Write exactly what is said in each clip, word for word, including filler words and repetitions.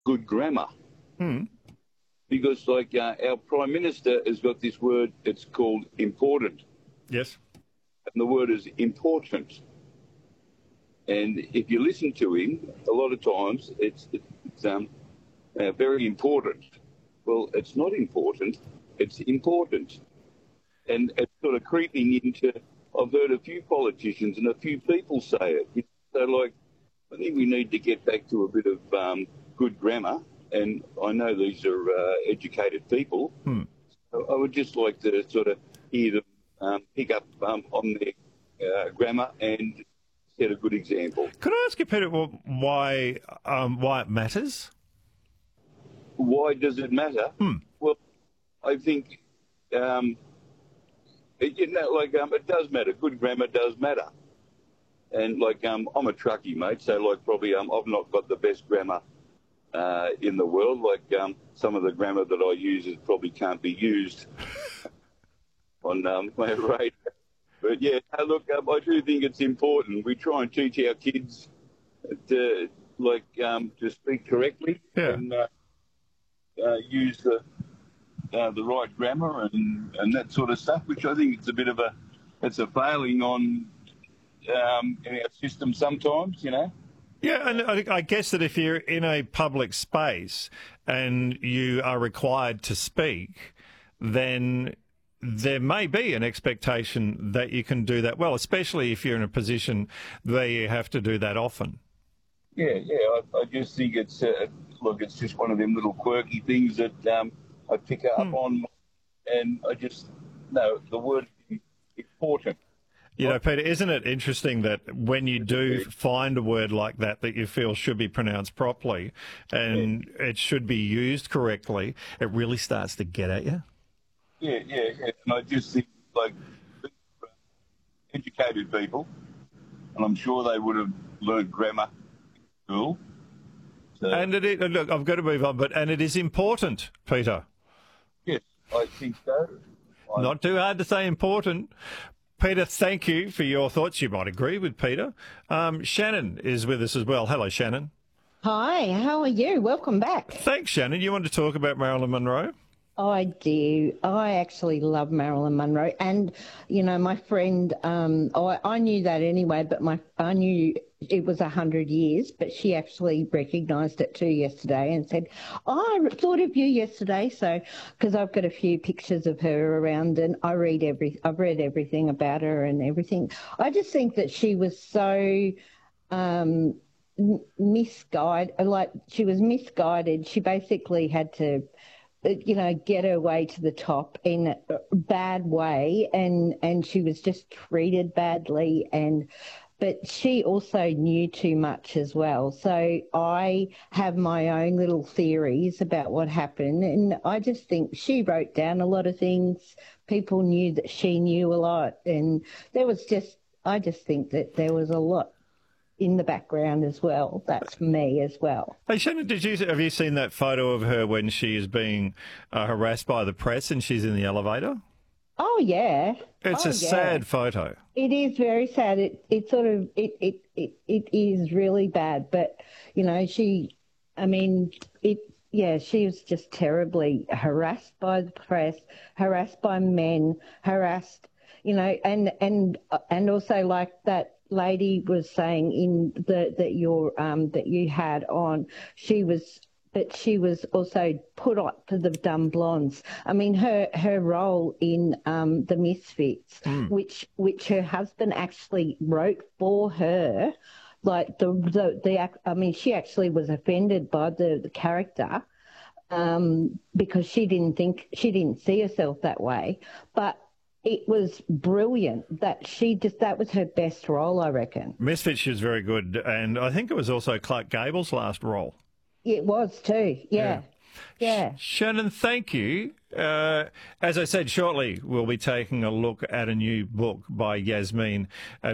good grammar. Hmm. Because, like, uh, our Prime Minister has got this word, it's called important. Yes. And the word is important. And if you listen to him, a lot of times it's, it's um, uh, very important. Well, it's not important, it's important. And it's sort of creeping into, I've heard a few politicians and a few people say it. So, like, I think we need to get back to a bit of um, good grammar. And I know these are uh, educated people. Hmm. So I would just like to sort of hear them um, pick up um, on their uh, grammar and set a good example. Could I ask you, Peter, why um, why it matters? Why does it matter? Hmm. Well, I think, um, it, you know, like um, it does matter. Good grammar does matter. And like um, I'm a truckie, mate, so like probably um, I've not got the best grammar uh, in the world. Like um, some of the grammar that I use is probably can't be used on um, my radio. But yeah, no, look, um, I do think it's important. We try and teach our kids to like um, to speak correctly Yeah. and uh, uh, use the uh, the right grammar and, and that sort of stuff. Which I think it's a bit of a it's a failing on um, in our system sometimes, you know. Yeah, and I I guess that if you're in a public space and you are required to speak, then there may be an expectation that you can do that well, especially if you're in a position where you have to do that often. Yeah, yeah. I, I just think it's uh, look, it's just one of them little quirky things that um, I pick up Hmm. on, and I just no, the word is important. You know, Peter, isn't it interesting that when you do find a word like that that you feel should be pronounced properly and yeah. it should be used correctly, it really starts to get at you? Yeah, yeah, yeah. And I just think, like, educated people, and I'm sure they would have learned grammar in school. So, and it is, look, I've got to move on, but and it is important, Peter. Yes, I think so. I, Not too hard to say important. Peter, thank you for your thoughts. You might agree with Peter. Um, Shannon is with us as well. Hello, Shannon. Hi, how are you? Welcome back. Thanks, Shannon. You want to talk about Marilyn Monroe? I do. I actually love Marilyn Monroe. And, you know, my friend, um, I, I knew that anyway, but my I knew it was one hundred years, but she actually recognised it too yesterday and said, oh, I thought of you yesterday. So, because I've got a few pictures of her around and I read every, I've read everything about her and everything. I just think that she was so um, misguided, like she was misguided. She basically had to, you know, get her way to the top in a bad way, and and she was just treated badly, and but she also knew too much as well. So I have my own little theories about what happened, and I just think she wrote down a lot of things. People knew that she knew a lot, and there was just, I just think that there was a lot in the background as well. That's me as well. Hey, Shannon, did you have you seen that photo of her when she is being uh, harassed by the press and she's in the elevator? Oh yeah, it's oh, a yeah. sad photo. It is very sad. It it sort of it, it it it is really bad. But you know, she, I mean, it. Yeah, she was just terribly harassed by the press, harassed by men, harassed. You know, and and and also like that lady was saying in the that your um that you had on, she was but she was also put up for the Dumb Blondes. I mean, her her role in um the Misfits, mm. which which her husband actually wrote for her, like the the, the I mean, she actually was offended by the, the character. Um, because she didn't think she didn't see herself that way, but it was brilliant that she just, that was her best role, I reckon. Misfits, she was very good. And I think it was also Clark Gable's last role. It was too, yeah. Yeah. Sh- Shannon, thank you. Uh, as I said, shortly we'll be taking a look at a new book by Yasmin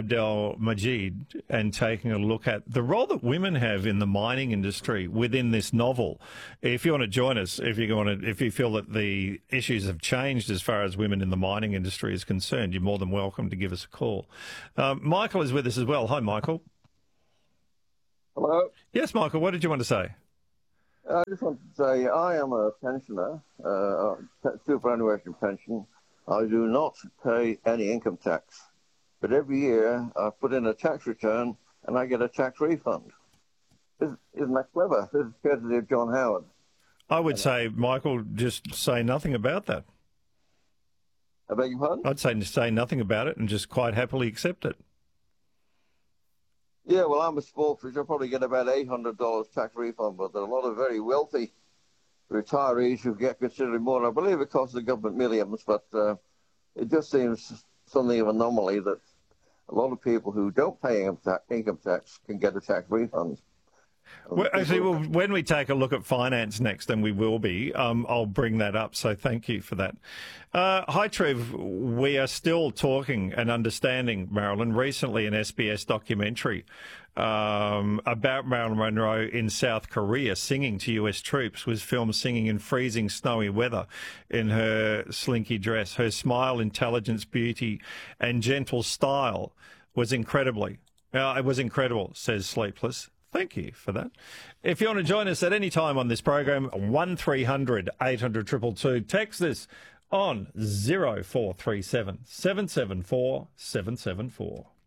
Abdel-Majid and taking a look at the role that women have in the mining industry within this novel. If you want to join us, if you want to, if you feel that the issues have changed as far as women in the mining industry is concerned, you're more than welcome to give us a call. Um, Michael is with us as well. Hi, Michael. Hello. Yes, Michael. What did you want to say? I just want to say I am a pensioner, uh, superannuation pension. I do not pay any income tax, but every year I put in a tax return and I get a tax refund. Isn't, isn't that clever? This is courtesy of John Howard. I would say, Michael, just say nothing about that. I beg your pardon? I'd say say nothing about it and just quite happily accept it. Yeah, well, I'm a sportsman. I'll probably get about eight hundred dollars tax refund, but there are a lot of very wealthy retirees who get considerably more. I believe it costs the government millions, but uh, it just seems something of an anomaly that a lot of people who don't pay income tax, income tax can get a tax refund. Well, actually, well, when we take a look at finance next, and we will be, um, I'll bring that up. So thank you for that. Uh, hi, Trev. We are still talking and understanding, Marilyn. Recently, an S B S documentary um, about Marilyn Monroe in South Korea singing to U S troops was filmed singing in freezing snowy weather in her slinky dress. Her smile, intelligence, beauty, and gentle style was incredibly. Uh, it was incredible, says Sleepless. Thank you for that. If you want to join us at any time on this program, one three hundred eight hundred two two two. Text this on zero four three seven seven seven four seven seven four.